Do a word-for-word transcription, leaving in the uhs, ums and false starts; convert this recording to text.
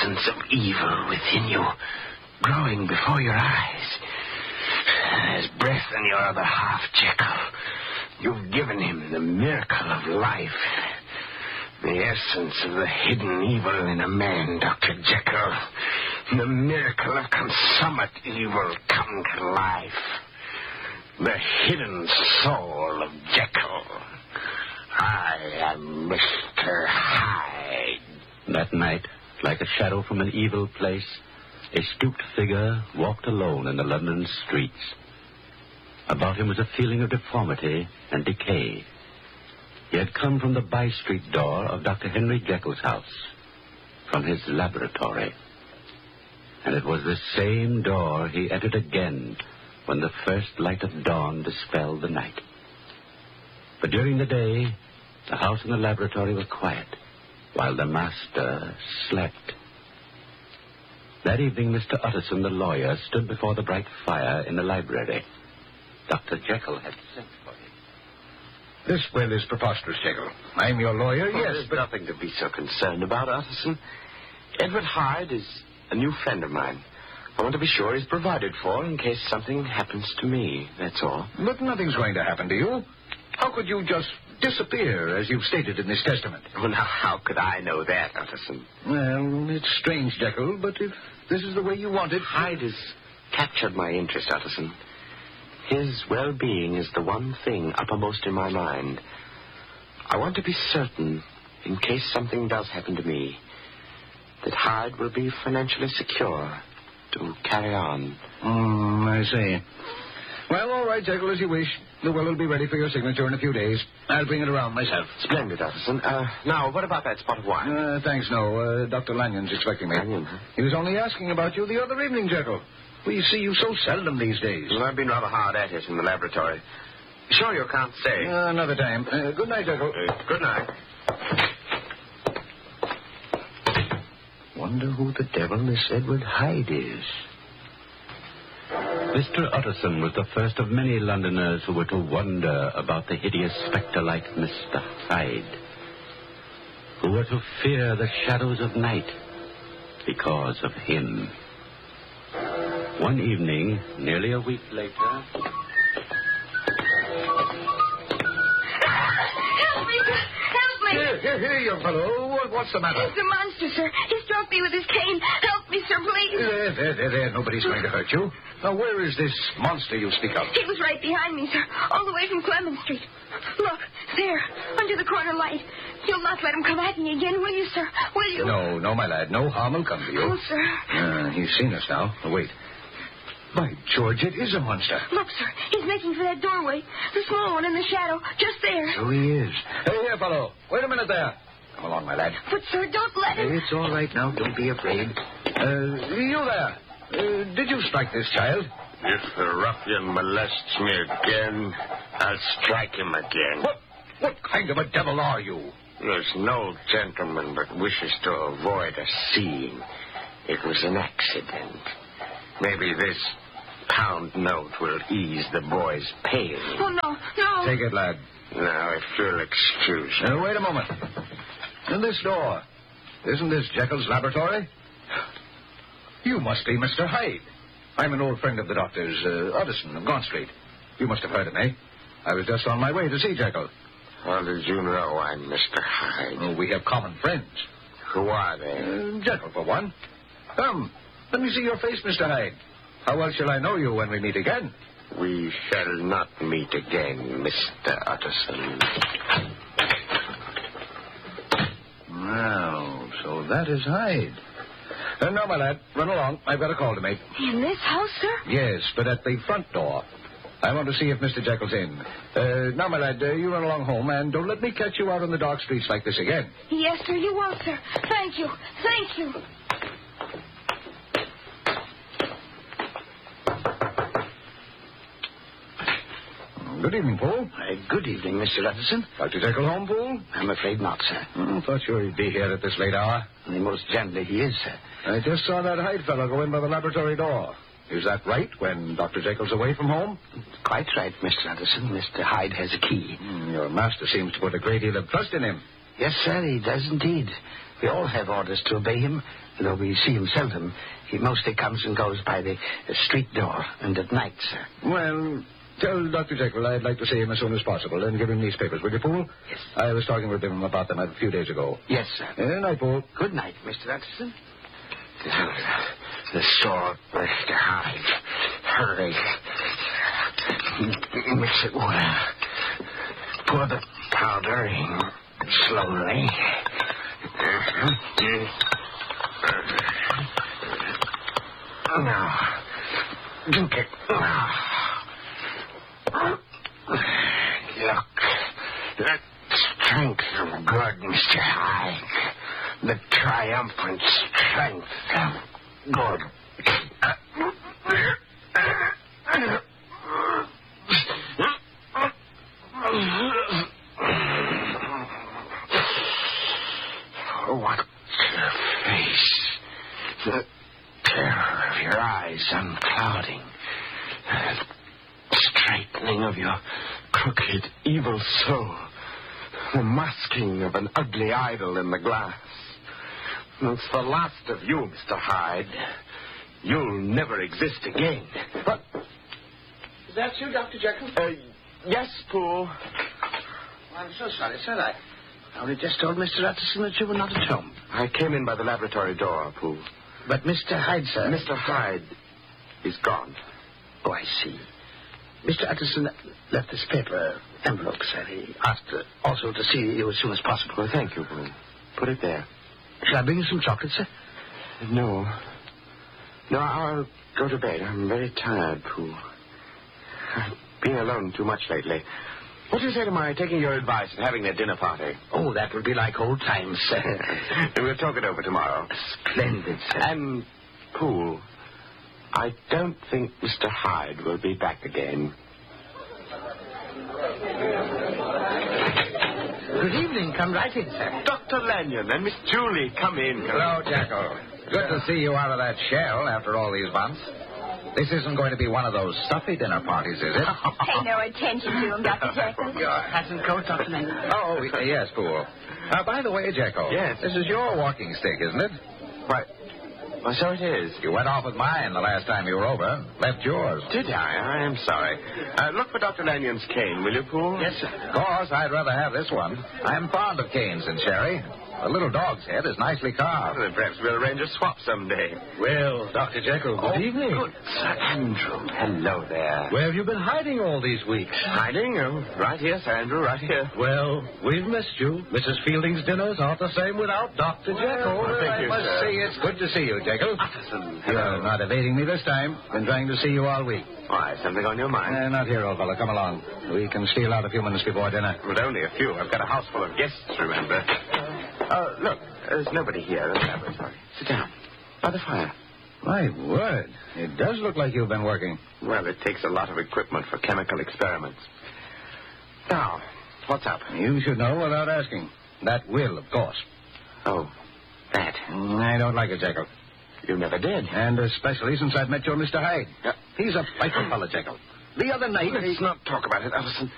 essence of evil within you, growing before your eyes. There's breath in your other half, Jekyll. You've given him the miracle of life. The essence of the hidden evil in a man, Doctor Jekyll. The miracle of consummate evil come to life. The hidden soul of Jekyll. I am Mister Hyde. That night, like a shadow from an evil place, a stooped figure walked alone in the London streets. About him was a feeling of deformity and decay. He had come from the by-street door of Doctor Henry Jekyll's house, from his laboratory. And it was this same door he entered again when the first light of dawn dispelled the night. But during the day, the house and the laboratory were quiet, while the master slept. That evening, Mister Utterson, the lawyer, stood before the bright fire in the library. Doctor Jekyll had sent for him. This will is preposterous, Jekyll. I'm your lawyer, Oh, yes, there's but... nothing to be so concerned about, Utterson. Edward Hyde is a new friend of mine. I want to be sure he's provided for in case something happens to me, that's all. But nothing's going to happen to you. How could you just disappear, as you've stated in this testament? Well, now, how could I know that, Utterson? Well, it's strange, Jekyll, but if this is the way you want it... Hyde has captured my interest, Utterson. His well-being is the one thing uppermost in my mind. I want to be certain, in case something does happen to me, that Hyde will be financially secure to carry on. Hmm, I see. Well, all right, Jekyll, as you wish. The will will be ready for your signature in a few days. I'll bring it around myself. Splendid, Utterson. Uh, now, what about that spot of wine? Uh, thanks, no. Uh, Doctor Lanyon's expecting me. Lanyon, huh? He was only asking about you the other evening, Jekyll. We see you so seldom these days. Well, I've been rather hard at it in the laboratory. Sure you can't say. Uh, another time. Uh, good night, Jekyll. Uh, good night. Wonder who the devil this Edward Hyde is. Mister Utterson was the first of many Londoners who were to wonder about the hideous spectre like Mister Hyde, who were to fear the shadows of night because of him. One evening, nearly a week later... Help me, sir! Help me! Here, here, here, young fellow. What, what's the matter? It's a monster, sir. He struck me with his cane. Help me, sir, please. There, there, there, there. Nobody's going to hurt you. Now, where is this monster you speak of? He was right behind me, sir, all the way from Clement Street. Look, there, under the corner light. You'll not let him come at me again, will you, sir? Will you? No, no, my lad. No harm will come to you. Oh, sir. Uh, he's seen us now. Oh, wait. By George, it is a monster. Look, sir, he's making for that doorway. The small one in the shadow, just there. So he is. Hey, here, fellow. Wait a minute there. Come along, my lad. But, sir, don't let him. It's all right now. Don't be afraid. Uh, you there. Uh, did you strike this child? If the ruffian molests me again, I'll strike him again. What, what kind of a devil are you? There's no gentleman but wishes to avoid a scene. It was an accident. Maybe this pound note will ease the boy's pain. Oh, no, no. Take it, lad. Now, if you'll excuse me. Uh, wait a moment. And this door. Isn't this Jekyll's laboratory? You must be Mister Hyde. I'm an old friend of the doctor's, uh, Utterson of Gaunt Street. You must have heard of me. I was just on my way to see Jekyll. How did you know I'm Mister Hyde? Oh, we have common friends. Who are they? Uh, Jekyll, for one. Come, let me see your face, Mister Hyde. How else shall I know you when we meet again? We shall not meet again, Mister Utterson. Well, so that is Hyde. Uh, now, my lad, run along. I've got a call to make. In this house, sir? Yes, but at the front door. I want to see if Mister Jekyll's in. Uh, now, my lad, uh, you run along home, and don't let me catch you out on the dark streets like this again. Yes, sir, you won't, sir. Thank you. Thank you. Good evening, Paul. Uh, good evening, Mister Utterson. Doctor Jekyll home, Paul? I'm afraid not, sir. Mm, thought sure he'd be here at this late hour. And most gently he is, sir. I just saw that Hyde fellow go in by the laboratory door. Is that right, when Doctor Jekyll's away from home? Quite right, Mister Utterson. Mister Hyde has a key. Mm, your master seems to put a great deal of trust in him. Yes, sir, he does indeed. We all have orders to obey him. Though we see him seldom, he mostly comes and goes by the uh, street door and at night, sir. Well, tell Doctor Jekyll I'd like to see him as soon as possible and give him these papers, will you, Poole? Yes. I was talking with him about them a few days ago. Yes, sir. Good night, Poole. Good night, Mister Utterson. The sword, Mister Hyde. Hurry. Mix it well. Pour the powder in slowly. Now, drink it. Now. Look, that strength of good, Mister Hyde. The triumphant strength of good. What your face, the terror of your eyes unclouding, the straightening of your crooked, evil soul, the masking of an ugly idol in the glass. It's the last of you, Mister Hyde. You'll never exist again. What? Is that you, Doctor Jekyll? Uh, yes, Poole. I'm so sorry, sir. I only just told Mister Utterson that you were not at home. I came in by the laboratory door, Poole. But Mister Hyde, sir... Mister Hyde is gone. Oh, I see. Mister Utterson left this paper envelope, sir. He asked uh, also to see you as soon as possible. Well, thank you, Poole. Put it there. Shall I bring you some chocolate, sir? No. No, I'll go to bed. I'm very tired, Poole. I've been alone too much lately. What do you say to my taking your advice and having a dinner party? Oh, that would be like old times, sir. We'll talk it over tomorrow. Splendid, sir. And, Poole, I don't think Mister Hyde will be back again. Good evening. Come right in, sir. Doctor Lanyon and Miss Julie, come in. Hello, Jekyll. Good to see you out of that shell after all these months. This isn't going to be one of those stuffy dinner parties, is it? Pay no attention to him, Doctor Jekyll. Your hat and coat, Doctor Lanyon. Oh, yes, Poole. Uh, by the way, Jekyll. Yes? This is your walking stick, isn't it? Why, well, so it is. You went off with mine the last time you were over. Left yours. Did I? I am sorry. Uh, look for Doctor Lanyon's cane, will you, Poole? Yes, sir. Of course, I'd rather have this one. I'm fond of canes and sherry. The little dog's head is nicely carved. Well, then perhaps we'll arrange a swap someday. Well, Doctor Jekyll, good Oh, evening. Good, Sir Andrew. Hello there. Where have you been hiding all these weeks? Hiding? Oh, right here, Sir Andrew, right here. Well, we've missed you. Missus Fielding's dinners aren't the same without Doctor Jekyll. Well, thank I you, must sir. say it's good to see you, Jekyll. Utterson. You're not evading me this time. Been trying to see you all week. Why, something on your mind? Uh, not here, old fellow. Come along. We can steal out a few minutes before dinner. Well, only a few. I've got a house full of guests, remember. Uh, look, there's nobody here in the laboratory. Sit down. By the fire. My word. It does look like you've been working. Well, it takes a lot of equipment for chemical experiments. Now, what's up? You should know without asking. That will, of course. Oh, that. Mm, I don't like it, Jekyll. You never did. And especially since I've met your Mister Hyde. Yeah. He's a fighting fellow, Jekyll. The other night... Let's not talk about it, Utterson.